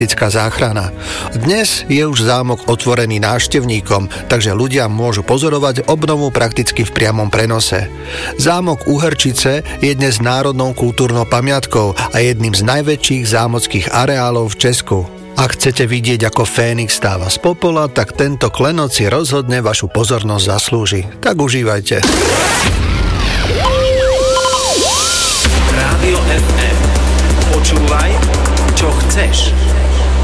záchrana. Dnes je už zámok otvorený návštevníkom, takže ľudia môžu pozorovať obnovu prakticky v priamom prenose. Zámok Uherčice je dnes národnou kultúrnou pamiatkou a jedným z najväčších zámockých areálov v Česku. Ak chcete vidieť, ako Fénix stáva z popola, tak tento klenot si rozhodne vašu pozornosť zaslúži. Tak užívajte. Rádio FM. Počúvaj, čo chceš.